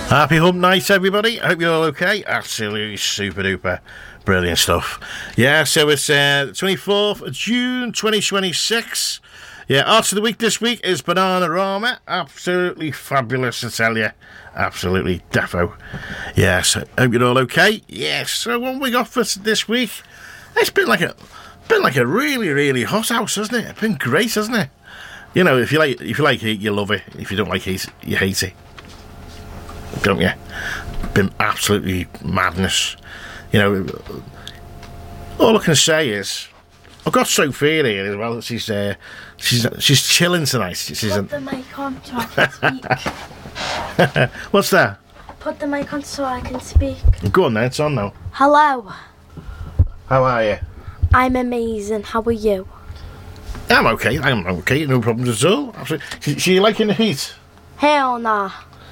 Happy hump night, everybody. I hope you're all okay. Absolutely super duper brilliant stuff. Yeah, so it's 24th of June 2026. Yeah, art of the week this week is Bananarama. Absolutely fabulous, I tell you. Absolutely defo. Yes, I hope you're all okay. Yes, so what we got for this week? It's been like a really, really hot house, hasn't it? It's been great, hasn't it? You know, if you like heat, you love it. If you don't like heat, you hate it. Don't you? Been absolutely madness. You know, all I can say is I've got Sophia here as well. She's chilling tonight. Put the mic on so I can speak. What's that? Put the mic on so I can speak. Go on then, it's on now. Hello. How are you? I'm amazing. How are you? I'm okay. No problems at all. Absolutely. So you liking the heat? Hell nah.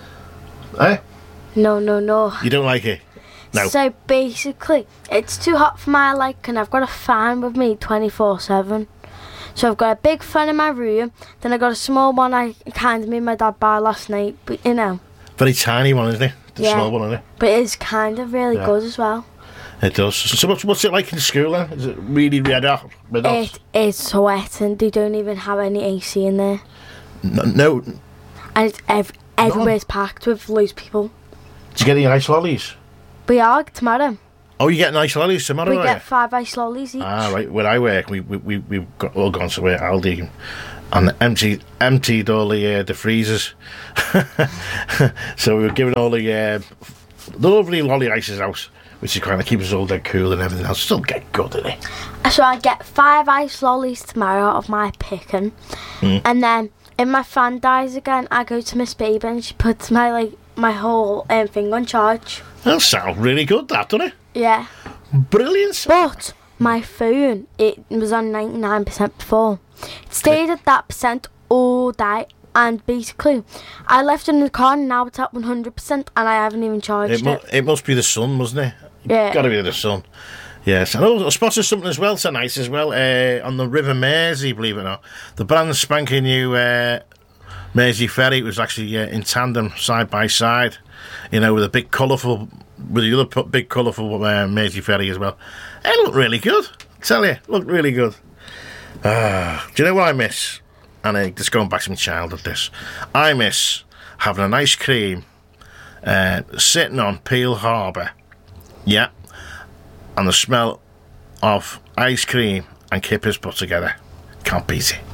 Eh? No. You don't like it? No. So basically, it's too hot for my liking. I've got a fan with me 24/7. So I've got a big fan in my room. Then I've got a small one I kind of made my dad buy last night. But you know. Very tiny one, isn't it? The small one, isn't it? But it's kind of really good as well. It does. So what's it like in school then? Is it really red hot? It is sweating. They don't even have any AC in there. No. And it's everywhere's packed with loads of people. Did you get any ice lollies? We are tomorrow. Oh, you get ice lollies tomorrow? We get 5 ice lollies each. Ah, right. Where I work, we've all gone to Aldi and emptied all the freezers. So we were giving all the lovely lolly ices out, which is kind of keep us all dead cool and everything else. Still get good, doesn't it? So I get 5 ice lollies tomorrow of my picking, and then if my fan dies again, I go to Miss Baby and she puts my whole thing on charge. That sounds really good, that, doesn't it? Yeah. Brilliant. But my phone, it was on 99% before. It stayed at that percent all day, and basically, I left it in the car and now it's at 100% and I haven't even charged it. It must be the sun, mustn't it? Yeah. Got to be the sun. Yes, and I spotted something as well tonight as well on the River Mersey, believe it or not. The brand spanking new Mersey ferry was actually in tandem, side by side, you know, with the other big colourful Mersey ferry as well. It looked really good, I tell you, looked really good. Do you know what I miss? And just going back to my childhood, I miss having an ice cream sitting on Peel Harbour, yeah, and the smell of ice cream and kippers put together. Can't beat it.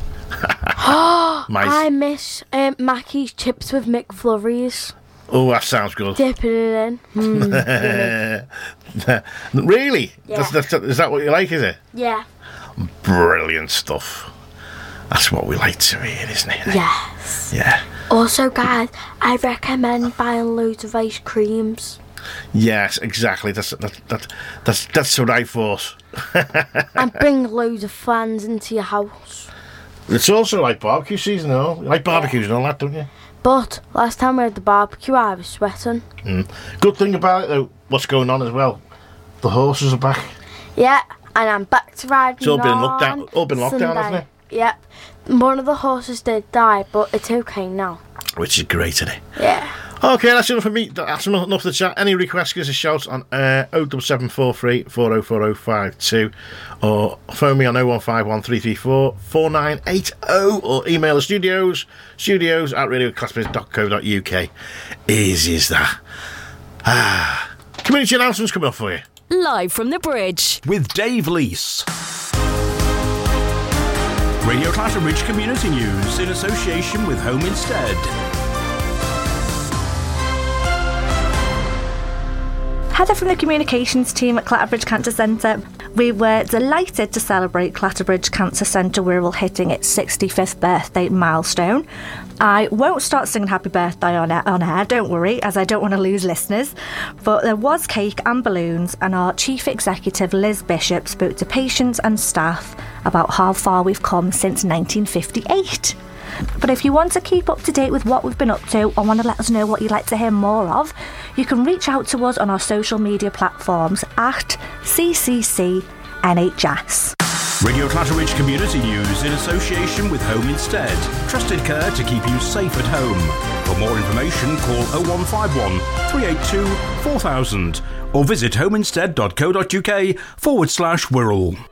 I miss Mackey's chips with McFlurries. Oh, that sounds good. Dipping it in. Really? Yeah. Is that what you like, is it? Yeah. Brilliant stuff. That's what we like to hear, isn't it? Yes. Yeah. Also, guys, I recommend buying loads of ice creams. Yes, exactly. That's what I thought. And bring loads of fans into your house. It's also like barbecue season, though. You like barbecues and all that, don't you? But last time we had the barbecue, I was sweating. Good thing about it, though, what's going on as well. The horses are back. Yeah, and I'm back to riding. It's all been lockdown, hasn't it? Yep. One of the horses did die, but it's okay now. Which is great, isn't it? Yeah. Okay, that's enough for me. That's enough to chat. Any requests, give us a shout on 07743 404052 or phone me on 0151 334 4980 or email the studios at radioclassbiz.co.uk. Easy as that. Community announcements coming up for you. Live from the bridge with Dave Leese. Radio Clatterbridge Community News in association with Home Instead. Heather from the communications team at Clatterbridge Cancer Centre. We were delighted to celebrate Clatterbridge Cancer Centre Wirral hitting its 65th birthday milestone. I won't start singing happy birthday on air, don't worry, as I don't want to lose listeners. But there was cake and balloons, and our Chief Executive Liz Bishop spoke to patients and staff about how far we've come since 1958. But if you want to keep up to date with what we've been up to or want to let us know what you'd like to hear more of, you can reach out to us on our social media platforms at CCC NHS. Radio Clatteridge Community News in association with Home Instead. Trusted care to keep you safe at home. For more information, call 0151 382 4000 or visit homeinstead.co.uk/Wirral.